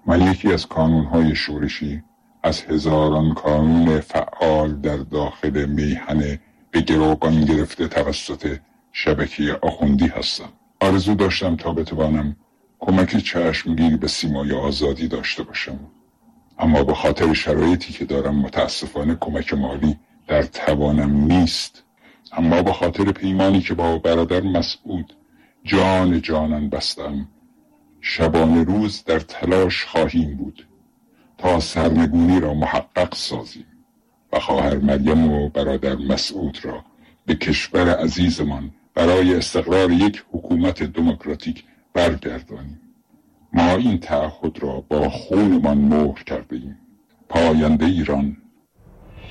من یکی از کانونهای شورشی از هزاران کانون فعال در داخل میهنه به گروگان گرفته توسط شبکه آخوندی هستم. آرزو داشتم تا بتوانم کمک چشمگیری به سیمای آزادی داشته باشم، اما به خاطر شرایطی که دارم متاسفانه کمک مالی در توانم نیست. اما به خاطر پیمانی که با برادر مسعود جانان بستم، شبانه روز در تلاش خواهیم بود تا سرنگونی را محقق سازیم و خواهر مریم و برادر مسعود را به کشور عزیزمان برای استقرار یک حکومت دموکراتیک برگردانیم. ما این تعهد را با خونمان مهر کردیم. پاینده ایران